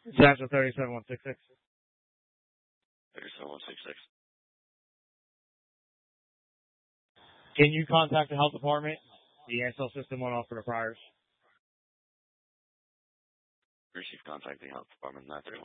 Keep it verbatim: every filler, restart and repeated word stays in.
Central thirty-seven one six six. thirty-seven one six six. Can you contact the health department? The Ansel system went off for the priors. Receive contact the health department, not